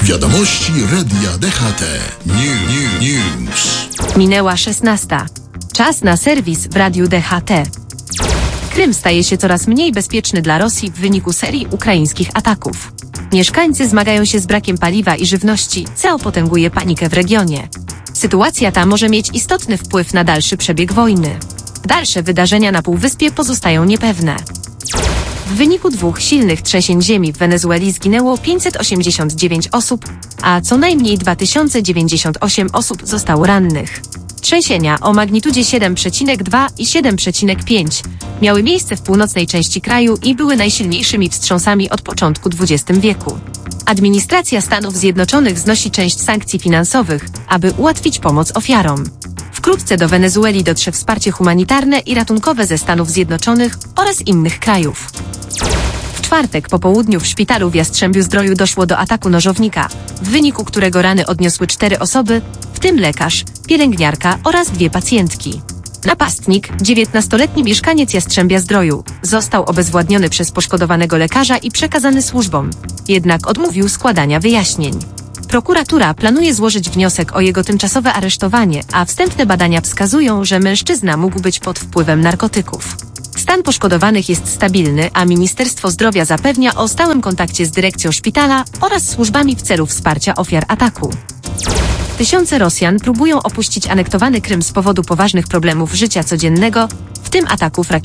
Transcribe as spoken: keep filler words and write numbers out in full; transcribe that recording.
Wiadomości Radia D H T. New, new, news. Minęła szesnasta. Czas na serwis w Radiu D H T. Krym staje się coraz mniej bezpieczny dla Rosji w wyniku serii ukraińskich ataków. Mieszkańcy zmagają się z brakiem paliwa i żywności, co potęguje panikę w regionie. Sytuacja ta może mieć istotny wpływ na dalszy przebieg wojny. Dalsze wydarzenia na Półwyspie pozostają niepewne. W wyniku dwóch silnych trzęsień ziemi w Wenezueli zginęło pięćset osiemdziesiąt dziewięć osób, a co najmniej dwa tysiące dziewięćdziesiąt osiem osób zostało rannych. Trzęsienia o magnitudzie siedem przecinek dwa i siedem przecinek pięć miały miejsce w północnej części kraju i były najsilniejszymi wstrząsami od początku dwudziestego wieku. Administracja Stanów Zjednoczonych znosi część sankcji finansowych, aby ułatwić pomoc ofiarom. Wkrótce do Wenezueli dotrze wsparcie humanitarne i ratunkowe ze Stanów Zjednoczonych oraz innych krajów. W czwartek po południu w szpitalu w Jastrzębiu-Zdroju doszło do ataku nożownika, w wyniku którego rany odniosły cztery osoby, w tym lekarz, pielęgniarka oraz dwie pacjentki. Napastnik, dziewiętnastoletni mieszkaniec Jastrzębia-Zdroju, został obezwładniony przez poszkodowanego lekarza i przekazany służbom, jednak odmówił składania wyjaśnień. Prokuratura planuje złożyć wniosek o jego tymczasowe aresztowanie, a wstępne badania wskazują, że mężczyzna mógł być pod wpływem narkotyków. Stan poszkodowanych jest stabilny, a Ministerstwo Zdrowia zapewnia o stałym kontakcie z dyrekcją szpitala oraz służbami w celu wsparcia ofiar ataku. Tysiące Rosjan próbują opuścić anektowany Krym z powodu poważnych problemów życia codziennego, w tym ataków rakietowych.